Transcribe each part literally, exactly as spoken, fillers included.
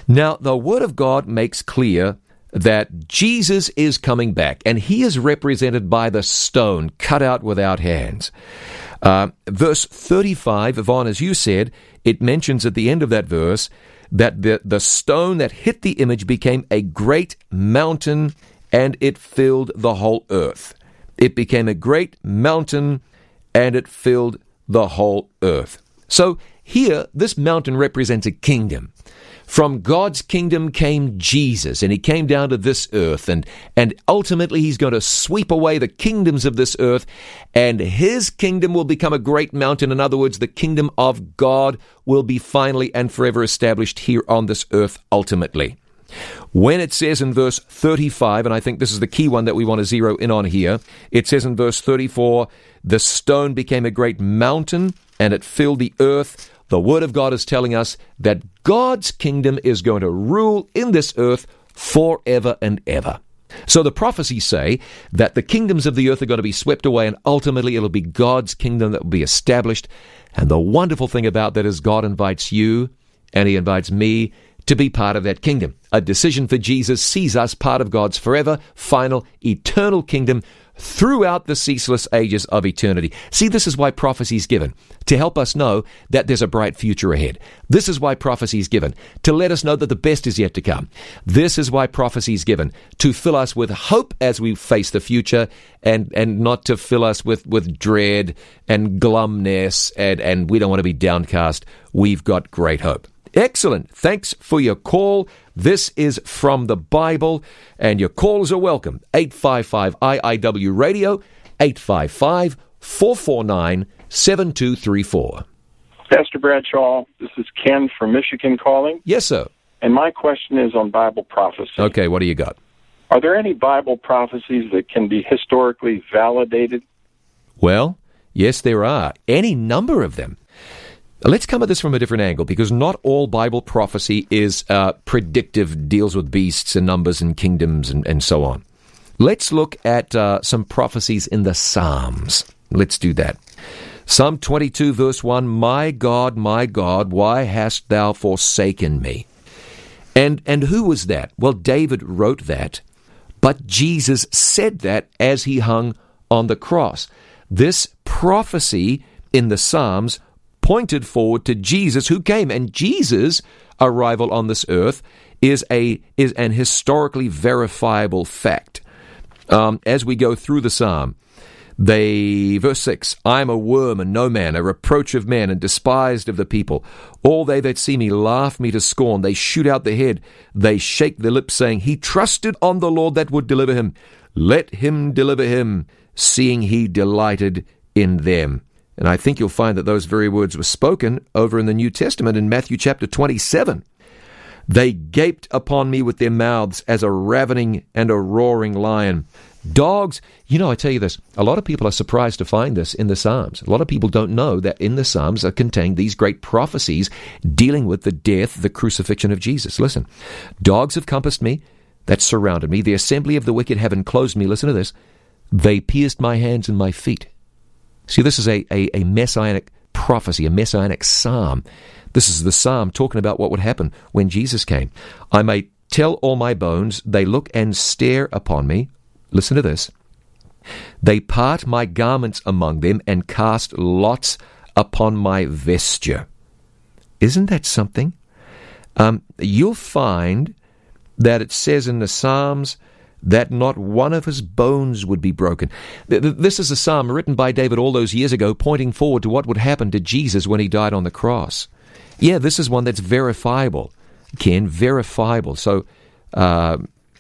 Now, the Word of God makes clear that Jesus is coming back, and he is represented by the stone cut out without hands. Uh, verse thirty-five, Yvonne, as you said, it mentions at the end of that verse that the, the stone that hit the image became a great mountain, and it filled the whole earth. It became a great mountain, and it filled the whole earth. So here, this mountain represents a kingdom. From God's kingdom came Jesus, and he came down to this earth, and, and ultimately he's going to sweep away the kingdoms of this earth, and his kingdom will become a great mountain. In other words, the kingdom of God will be finally and forever established here on this earth ultimately. When it says in verse thirty-five, and I think this is the key one that we want to zero in on here, it says in verse thirty-four, the stone became a great mountain, and it filled the earth. The Word of God is telling us that God's kingdom is going to rule in this earth forever and ever. So the prophecies say that the kingdoms of the earth are going to be swept away, and ultimately it'll be God's kingdom that will be established. And the wonderful thing about that is God invites you, and he invites me to be part of that kingdom. A decision for Jesus sees us part of God's forever, final, eternal kingdom throughout the ceaseless ages of eternity. See, this is why prophecy is given, to help us know that there's a bright future ahead. This is why prophecy is given, to let us know that the best is yet to come. This is why prophecy is given, to fill us with hope as we face the future, and, and not to fill us with, with dread and glumness, and, and we don't want to be downcast. We've got great hope. Excellent. Thanks for your call. This is From the Bible, and your calls are welcome. eight five five I I W radio, eight five five, four four nine, seven two three four. Pastor Bradshaw, this is Ken from Michigan calling. Yes, sir. And my question is on Bible prophecy. Okay, what do you got? Are there any Bible prophecies that can be historically validated? Well, yes, there are. Any number of them. Let's come at this from a different angle, because not all Bible prophecy is uh, predictive, deals with beasts and numbers and kingdoms and, and so on. Let's look at uh, some prophecies in the Psalms. Let's do that. Psalm twenty-two, verse one, My God, my God, why hast thou forsaken me? And, and who was that? Well, David wrote that, but Jesus said that as he hung on the cross. This prophecy in the Psalms pointed forward to Jesus who came, and Jesus' arrival on this earth is a is an historically verifiable fact. Um, as we go through the psalm, they verse six, I am a worm and no man, a reproach of men and despised of the people. All they that see me laugh me to scorn. They shoot out the head, they shake their lips, saying, He trusted on the Lord that would deliver him. Let him deliver him, seeing he delighted in them. And I think you'll find that those very words were spoken over in the New Testament in Matthew chapter twenty-seven. They gaped upon me with their mouths as a ravening and a roaring lion. Dogs, you know, I tell you this, a lot of people are surprised to find this in the Psalms. A lot of people don't know that in the Psalms are contained these great prophecies dealing with the death, the crucifixion of Jesus. Listen, dogs have compassed me, that surrounded me. The assembly of the wicked have enclosed me. Listen to this. They pierced my hands and my feet. See, this is a, a, a messianic prophecy, a messianic psalm. This is the psalm talking about what would happen when Jesus came. I may tell all my bones, they look and stare upon me. Listen to this. They part my garments among them and cast lots upon my vesture. Isn't that something? Um, you'll find that it says in the Psalms that not one of his bones would be broken. This is a psalm written by David all those years ago, pointing forward to what would happen to Jesus when he died on the cross. Yeah, this is one that's verifiable, Ken, verifiable. So, uh,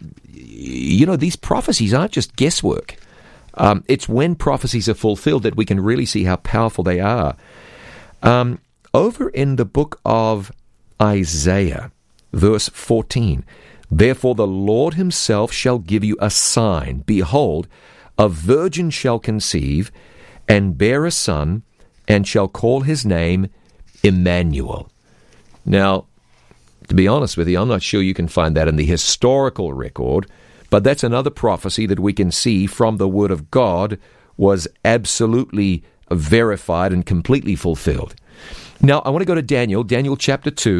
you know, these prophecies aren't just guesswork. Um, it's when prophecies are fulfilled that we can really see how powerful they are. Um, over in the book of Isaiah, verse fourteen, Therefore the Lord himself shall give you a sign. Behold, a virgin shall conceive and bear a son, and shall call his name Emmanuel. Now, to be honest with you, I'm not sure you can find that in the historical record, but that's another prophecy that we can see from the Word of God was absolutely verified and completely fulfilled. Now, I want to go to Daniel, Daniel chapter two,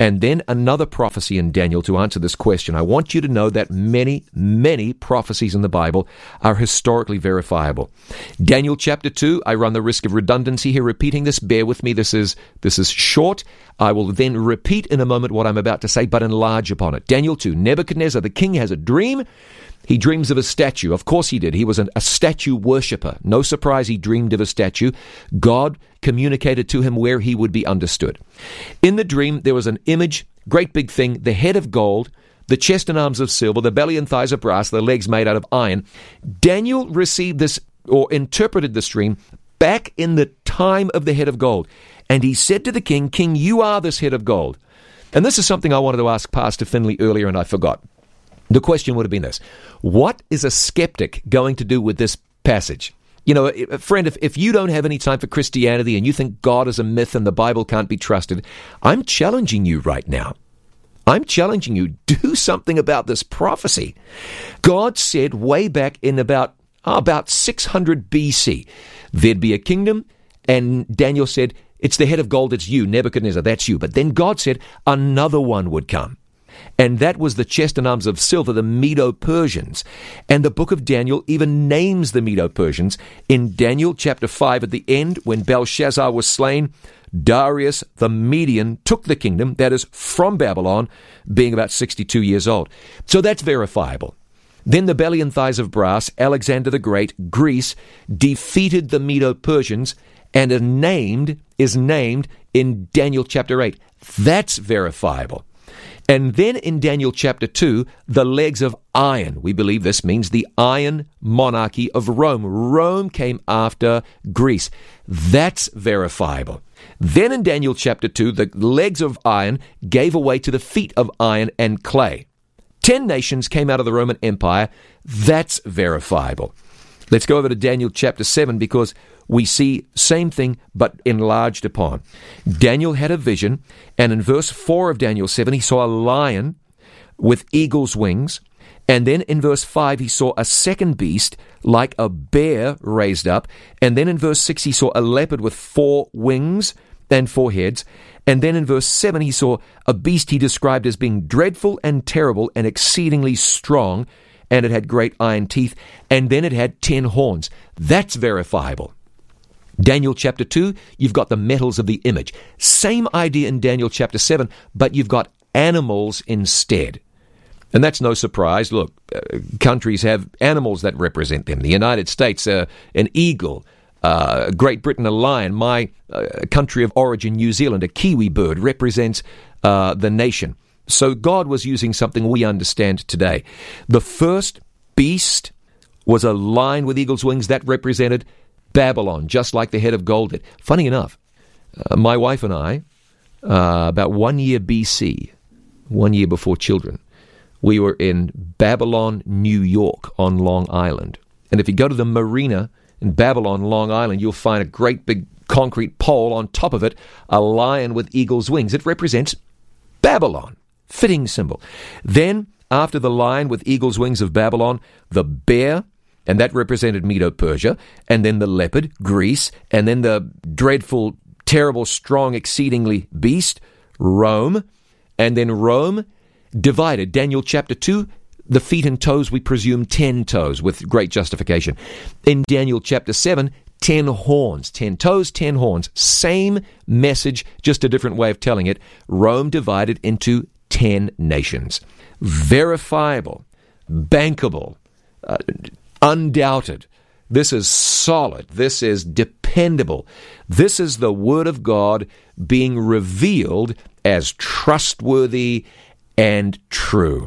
and then another prophecy in Daniel to answer this question. I want you to know that many, many prophecies in the Bible are historically verifiable. Daniel chapter two, I run the risk of redundancy here repeating this. Bear with me. This is this is short. I will then repeat in a moment what I'm about to say, but enlarge upon it. Daniel two, Nebuchadnezzar the king has a dream. He dreams of a statue. Of course he did. He was an, a statue worshiper. No surprise he dreamed of a statue. God communicated to him where he would be understood. In the dream, there was an image, great big thing, the head of gold, the chest and arms of silver, the belly and thighs of brass, the legs made out of iron. Daniel received this, or interpreted this dream, back in the time of the head of gold. And he said to the king, King, you are this head of gold. And this is something I wanted to ask Pastor Finley earlier, and I forgot. The question would have been this: what is a skeptic going to do with this passage? You know, friend, if, if you don't have any time for Christianity and you think God is a myth and the Bible can't be trusted, I'm challenging you right now. I'm challenging you, do something about this prophecy. God said way back in about, oh, about six hundred B C, there'd be a kingdom, and Daniel said, it's the head of gold, it's you, Nebuchadnezzar, that's you. But then God said another one would come. And that was the chest and arms of silver, the Medo-Persians. And the book of Daniel even names the Medo-Persians. In Daniel chapter five, at the end, when Belshazzar was slain, Darius the Median took the kingdom, that is, from Babylon, being about sixty-two years old. So that's verifiable. Then the belly and thighs of brass, Alexander the Great, Greece, defeated the Medo-Persians, and is named, is named in Daniel chapter eight. That's verifiable. And then in Daniel chapter two, the legs of iron. We believe this means the iron monarchy of Rome. Rome came after Greece. That's verifiable. Then in Daniel chapter two, the legs of iron gave way to the feet of iron and clay. Ten nations came out of the Roman Empire. That's verifiable. Let's go over to Daniel chapter seven, because we see same thing but enlarged upon. Daniel had a vision, and in verse four of Daniel seven, he saw a lion with eagle's wings. And then in verse five, he saw a second beast like a bear raised up. And then in verse six, he saw a leopard with four wings and four heads. And then in verse seven, he saw a beast he described as being dreadful and terrible and exceedingly strong, and it had great iron teeth, and then it had ten horns. That's verifiable. Daniel chapter two, you've got the metals of the image. Same idea in Daniel chapter seven, but you've got animals instead. And that's no surprise. Look, uh, countries have animals that represent them. The United States, uh, an eagle. Uh, Great Britain, a lion. My uh, country of origin, New Zealand, a kiwi bird, represents uh, the nation. So God was using something we understand today. The first beast was a lion with eagle's wings. That represented Babylon, just like the head of gold did. Funny enough, uh, my wife and I, uh, about one year B C, one year before children, we were in Babylon, New York on Long Island. And if you go to the marina in Babylon, Long Island, you'll find a great big concrete pole, on top of it, a lion with eagle's wings. It represents Babylon. Fitting symbol. Then, after the lion with eagle's wings of Babylon, the bear, and that represented Medo-Persia, and then the leopard, Greece, and then the dreadful, terrible, strong, exceedingly beast, Rome, and then Rome divided. Daniel chapter two, the feet and toes, we presume ten toes, with great justification. In Daniel chapter seven, ten horns, ten toes, ten horns. Same message, just a different way of telling it. Rome divided into ten nations. Verifiable, bankable, uh, undoubted. This is solid. This is dependable. This is the Word of God being revealed as trustworthy and true.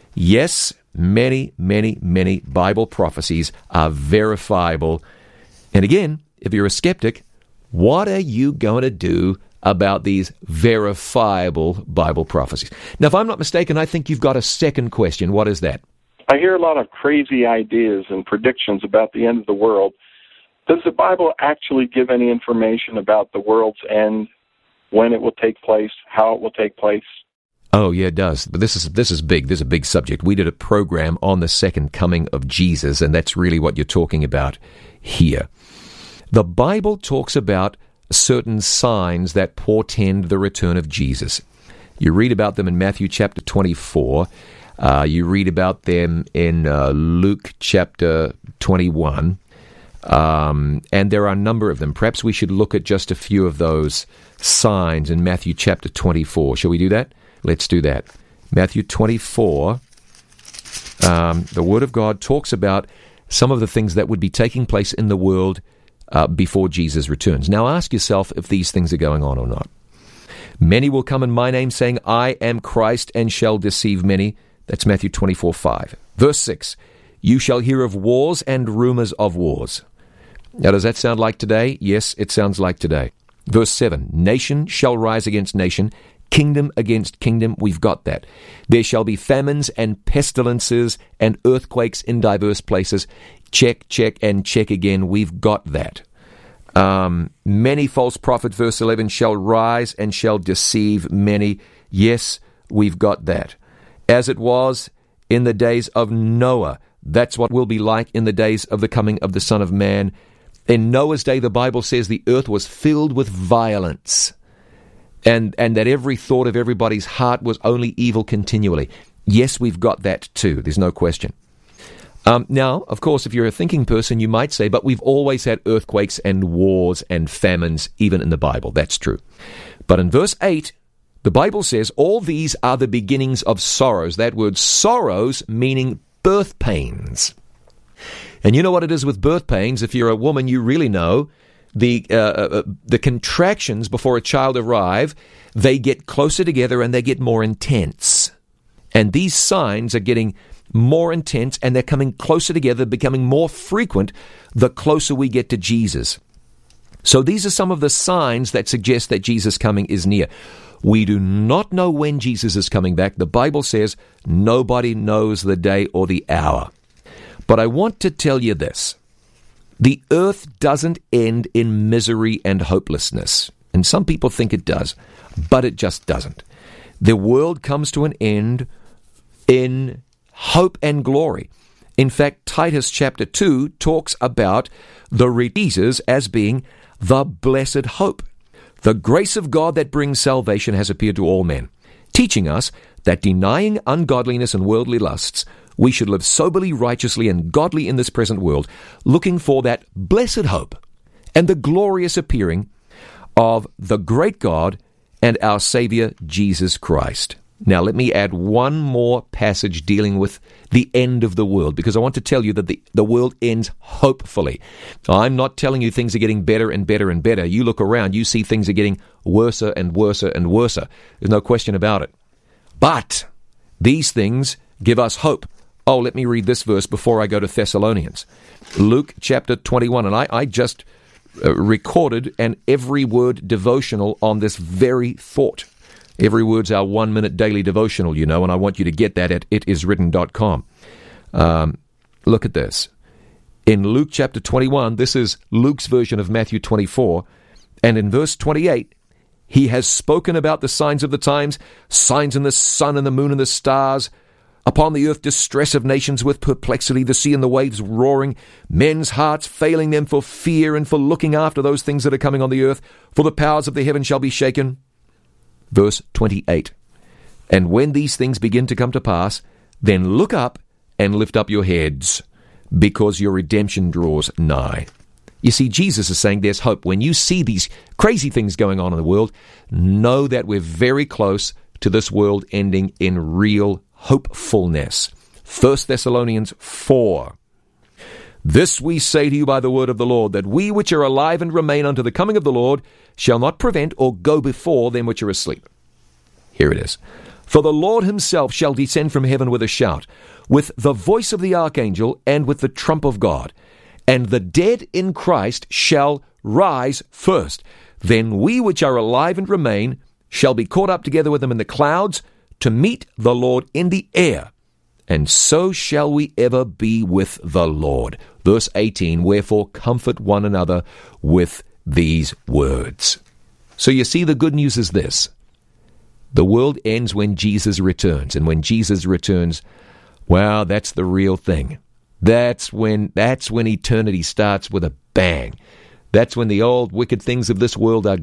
Yes, many, many, many Bible prophecies are verifiable. And again, if you're a skeptic, what are you going to do about these verifiable Bible prophecies? Now, if I'm not mistaken, I think you've got a second question. What is that? I hear a lot of crazy ideas and predictions about the end of the world. Does the Bible actually give any information about the world's end, when it will take place, how it will take place? Oh, yeah, it does. But this is this is big. This is a big subject. We did a program on the second coming of Jesus, and that's really what you're talking about here. The Bible talks about certain signs that portend the return of Jesus. You read about them in Matthew chapter twenty-four. Uh, you read about them in uh, Luke chapter twenty-one. Um, and there are a number of them. Perhaps we should look at just a few of those signs in Matthew chapter twenty-four. Shall we do that? Let's do that. Matthew twenty-four, um, the Word of God talks about some of the things that would be taking place in the world uh, before Jesus returns. Now ask yourself if these things are going on or not. Many will come in my name, saying, I am Christ, and shall deceive many. That's Matthew twenty-four five. Verse six, you shall hear of wars and rumors of wars. Now, does that sound like today? Yes, it sounds like today. Verse seven, nation shall rise against nation, kingdom against kingdom. We've got that. There shall be famines and pestilences and earthquakes in diverse places. Check, check, and check again. We've got that. Um, many false prophets, verse eleven, shall rise and shall deceive many. Yes, we've got that. As it was in the days of Noah, that's what will be like in the days of the coming of the Son of Man. In Noah's day, the Bible says the earth was filled with violence, and, and that every thought of everybody's heart was only evil continually. Yes, we've got that too. There's no question. Um, now, of course, if you're a thinking person, you might say, but we've always had earthquakes and wars and famines, even in the Bible. That's true. But in verse eight, the Bible says, all these are the beginnings of sorrows. That word sorrows meaning birth pains. And you know what it is with birth pains? If you're a woman, you really know the uh, uh, the contractions before a child arrive, they get closer together and they get more intense. And these signs are getting more intense, and they're coming closer together, becoming more frequent the closer we get to Jesus. So these are some of the signs that suggest that Jesus' coming is near. We do not know when Jesus is coming back. The Bible says nobody knows the day or the hour. But I want to tell you this. The earth doesn't end in misery and hopelessness. And some people think it does, but it just doesn't. The world comes to an end in hope and glory. In fact, Titus chapter two talks about the redeemers as being the blessed hope. The grace of God that brings salvation has appeared to all men, teaching us that denying ungodliness and worldly lusts, we should live soberly, righteously, and godly in this present world, looking for that blessed hope and the glorious appearing of the great God and our Savior, Jesus Christ. Now, let me add one more passage dealing with the end of the world, because I want to tell you that the, the world ends hopefully. I'm not telling you things are getting better and better and better. You look around, you see things are getting worse and worse and worse. There's no question about it. But these things give us hope. Oh, let me read this verse before I go to Thessalonians. Luke chapter twenty-one, and I, I just uh, recorded an every word devotional on this very thought. Every word's our one-minute daily devotional, you know, and I want you to get that at it is written dot com. Um, look at this. In Luke chapter twenty-one, this is Luke's version of Matthew twenty-four, and in verse twenty-eight, he has spoken about the signs of the times, signs in the sun and the moon and the stars, upon the earth distress of nations with perplexity, the sea and the waves roaring, men's hearts failing them for fear and for looking after those things that are coming on the earth, for the powers of the heaven shall be shaken. Verse twenty-eight, and when these things begin to come to pass, then look up and lift up your heads, because your redemption draws nigh. You see, Jesus is saying there's hope. When you see these crazy things going on in the world, know that we're very close to this world ending in real hopefulness. First Thessalonians four. This we say to you by the word of the Lord, that we which are alive and remain unto the coming of the Lord shall not prevent or go before them which are asleep. Here it is. For the Lord himself shall descend from heaven with a shout, with the voice of the archangel, and with the trump of God. And the dead in Christ shall rise first. Then we which are alive and remain shall be caught up together with them in the clouds to meet the Lord in the air. And so shall we ever be with the Lord. Verse eighteen, wherefore comfort one another with these words. So you see, the good news is this. The world ends when Jesus returns. And when Jesus returns, well, that's the real thing. That's when, that's when eternity starts with a bang. That's when the old wicked things of this world are